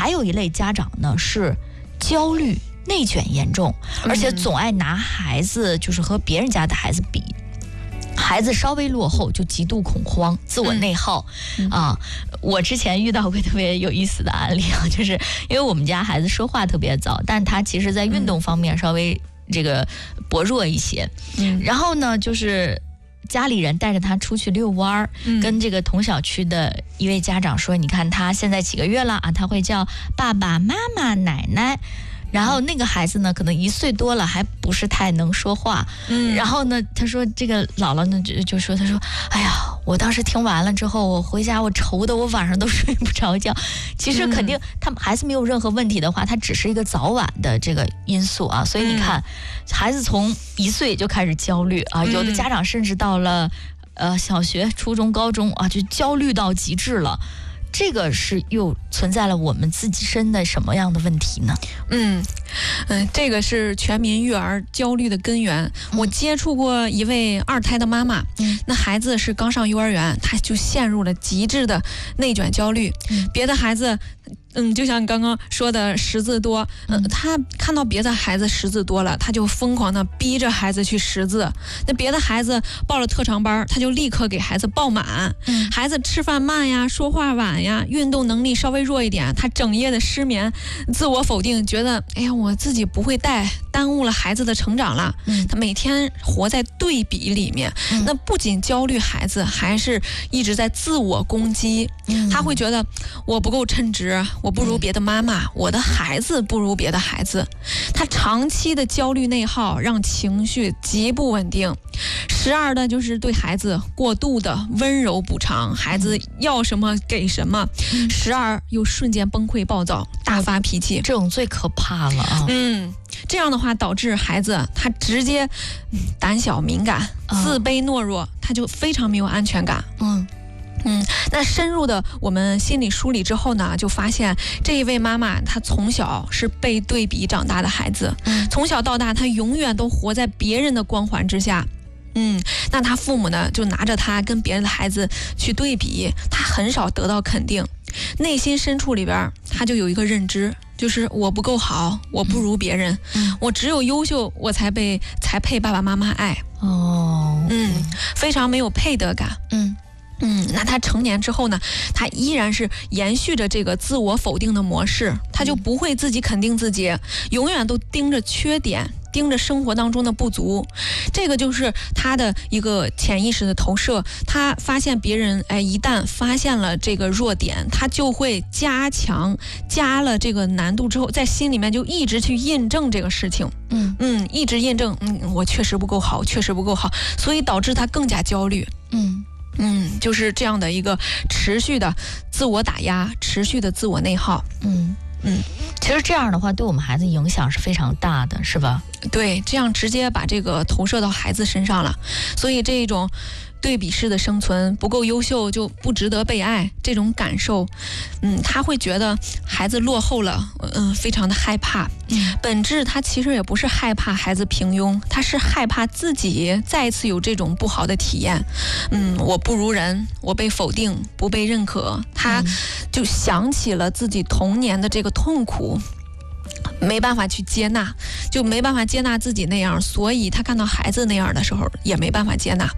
还有一类家长呢是焦虑内卷严重，而且总爱拿孩子就是和别人家的孩子比，孩子稍微落后就极度恐慌，自我内耗啊。我之前遇到过特别有意思的案例啊，就是因为我们家孩子说话特别早，但他其实在运动方面稍微这个薄弱一些。然后呢，就是家里人带着他出去遛弯儿，跟这个同小区的一位家长说，你看他现在几个月了啊，他会叫爸爸妈妈奶奶。然后那个孩子呢，可能1岁多了，还不是太能说话。然后呢，他说这个姥姥呢就说，他说，哎呀，我当时听完了之后，我回家我愁的我晚上都睡不着觉。其实肯定他孩子没有任何问题的话，他只是一个早晚的这个因素啊。所以你看，孩子从1岁就开始焦虑啊，有的家长甚至到了小学、初中、高中啊，就焦虑到极致了。这个是又存在了我们自己身的什么样的问题呢？ 这个是全民育儿焦虑的根源。我接触过一位2胎的妈妈，那孩子是刚上幼儿园，她就陷入了极致的内卷焦虑。别的孩子就像你刚刚说的识字多，他看到别的孩子识字多了，他就疯狂的逼着孩子去识字。那别的孩子报了特长班，他就立刻给孩子报满。孩子吃饭慢呀，说话晚呀，运动能力稍微弱一点，他整夜的失眠，自我否定，觉得哎呀我自己不会带，耽误了孩子的成长了。他每天活在对比里面，那不仅焦虑孩子，还是一直在自我攻击。他会觉得我不够称职，我不如别的妈妈，我的孩子不如别的孩子。他长期的焦虑内耗让情绪极不稳定，时而呢就是对孩子过度的温柔补偿，孩子要什么给什么，时而又瞬间崩溃暴躁，大发脾气。 这种最可怕了啊！ 这样的话导致孩子他直接胆小敏感、自卑懦弱，他就非常没有安全感。那深入的我们心理梳理之后呢，就发现这一位妈妈她从小是被对比长大的孩子，从小到大她永远都活在别人的光环之下。那他父母呢就拿着他跟别人的孩子去对比，他很少得到肯定，内心深处里边他就有一个认知，就是我不够好，我不如别人，我只有优秀我才配爸爸妈妈爱。非常没有配得感。那他成年之后呢，他依然是延续着这个自我否定的模式，他就不会自己肯定自己，永远都盯着缺点，盯着生活当中的不足。这个就是他的一个潜意识的投射。他发现别人一旦发现了这个弱点，他就会加了这个难度之后，在心里面就一直去印证这个事情。一直印证，我确实不够好，确实不够好，所以导致他更加焦虑。就是这样的一个持续的自我打压，持续的自我内耗。 其实这样的话对我们孩子影响是非常大的，是吧？ 对，这样直接把这个投射到孩子身上了。所以这种对比式的生存，不够优秀就不值得被爱，这种感受，他会觉得孩子落后了，非常的害怕。本质他其实也不是害怕孩子平庸，他是害怕自己再一次有这种不好的体验。我不如人，我被否定，不被认可，他就想起了自己童年的这个痛苦，没办法去接纳，就没办法接纳自己那样，所以他看到孩子那样的时候也没办法接纳。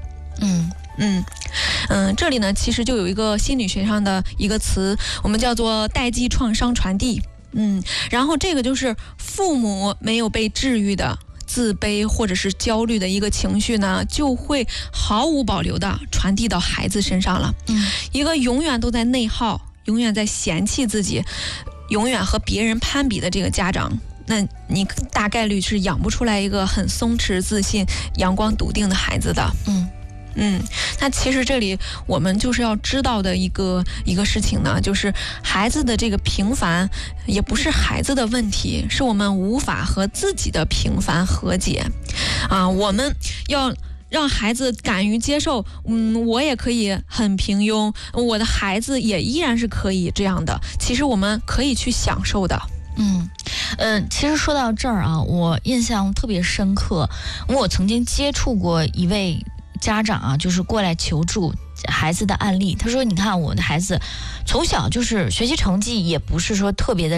这里呢其实就有一个心理学上的一个词，我们叫做代际创伤传递。然后这个就是父母没有被治愈的自卑或者是焦虑的一个情绪呢，就会毫无保留的传递到孩子身上了。一个永远都在内耗，永远在嫌弃自己，永远和别人攀比的这个家长，那你大概率是养不出来一个很松弛、自信、阳光、笃定的孩子的。那其实这里我们就是要知道的一个事情呢，就是孩子的这个平凡也不是孩子的问题，是我们无法和自己的平凡和解我们要让孩子敢于接受，我也可以很平庸，我的孩子也依然是可以这样的，其实我们可以去享受的。 其实说到这儿啊，我印象特别深刻，我曾经接触过一位家长啊，就是过来求助孩子的案例。他说你看我的孩子从小就是学习成绩也不是说特别的